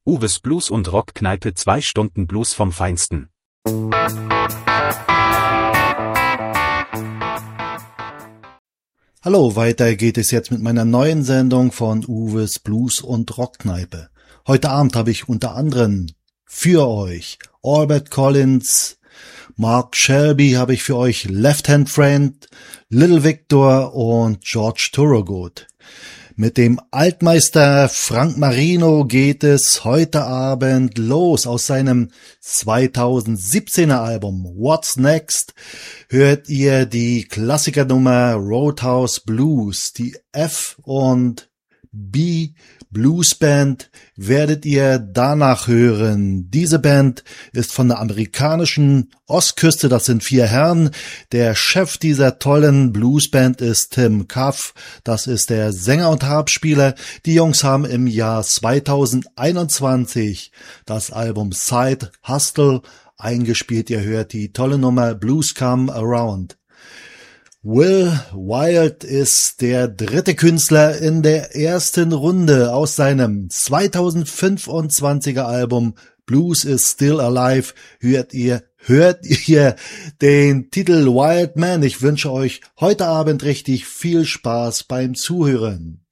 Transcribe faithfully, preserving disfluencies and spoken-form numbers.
Uwes Blues und Rockkneipe, zwei Stunden Blues vom Feinsten. Hallo, weiter geht es jetzt mit meiner neuen Sendung von Uwes Blues und Rockkneipe. Heute Abend habe ich unter anderem für euch Albert Collins, Mark Shelby habe ich für euch, Left Hand Friend, Little Victor und George Thorogood. Mit dem Altmeister Frank Marino geht es heute Abend los. Aus seinem zweitausendsiebzehner Album What's Next hört ihr die Klassikernummer Roadhouse Blues. Die F und B Blues Band werdet ihr danach hören. Diese Band ist von der amerikanischen Ostküste, das sind vier Herren. Der Chef dieser tollen Bluesband ist Tim Cuff, das ist der Sänger und Harpspieler. Die Jungs haben im Jahr zweitausendeinundzwanzig das Album Side Hustle eingespielt. Ihr hört die tolle Nummer Blues Come Around. Will Wild ist der dritte Künstler in der ersten Runde. Aus seinem zweitausendfünfundzwanziger Album Blues is Still Alive hört ihr, hört ihr den Titel Wild Man. Ich wünsche euch heute Abend richtig viel Spaß beim Zuhören.